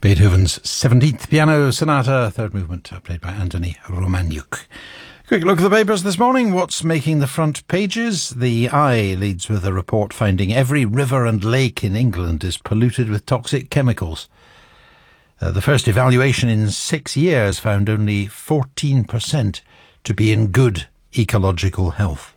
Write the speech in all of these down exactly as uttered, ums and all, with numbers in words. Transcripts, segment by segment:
Beethoven's seventeenth Piano Sonata, third movement, played by Anthony Romaniuk. Quick look at the papers this morning. What's making the front pages? The Eye leads with a report finding every river and lake in England is polluted with toxic chemicals. Uh, the first evaluation in six years found only fourteen percent to be in good ecological health.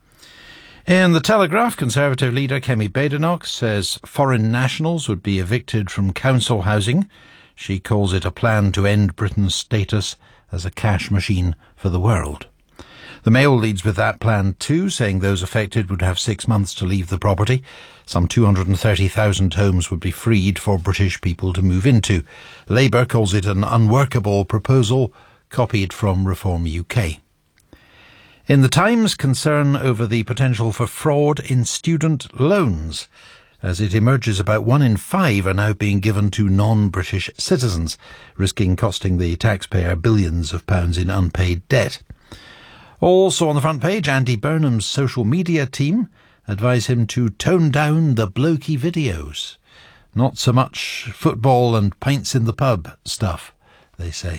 In the Telegraph, Conservative leader Kemi Badenoch says foreign nationals would be evicted from council housing. She calls it a plan to end Britain's status as a cash machine for the world. The Mail leads with that plan too, saying those affected would have six months to leave the property. Some two hundred thirty thousand homes would be freed for British people to move into. Labour calls it an unworkable proposal, copied from Reform U K. In the Times, concern over the potential for fraud in student loans. As it emerges, about one in five are now being given to non-British citizens, risking costing the taxpayer billions of pounds in unpaid debt. Also on the front page, Andy Burnham's social media team advise him to tone down the blokey videos. Not so much football and pints in the pub stuff, they say.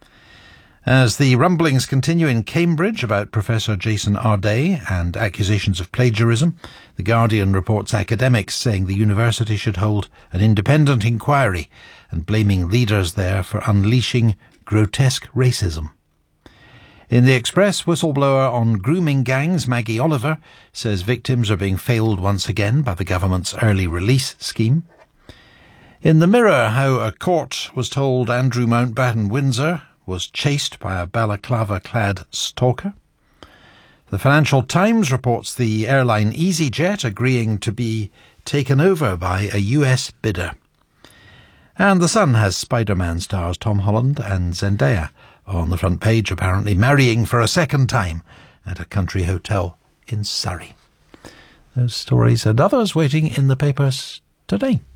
As the rumblings continue in Cambridge about Professor Jason Arday and accusations of plagiarism, The Guardian reports academics saying the university should hold an independent inquiry and blaming leaders there for unleashing grotesque racism. In the Express, whistleblower on grooming gangs Maggie Oliver says victims are being failed once again by the government's early release scheme. In the Mirror, how a court was told Andrew Mountbatten Windsor was chased by a balaclava-clad stalker. The Financial Times reports the airline EasyJet agreeing to be taken over by a U S bidder. And The Sun has Spider-Man stars Tom Holland and Zendaya on the front page, apparently marrying for a second time at a country hotel in Surrey. Those stories and others waiting in the papers today.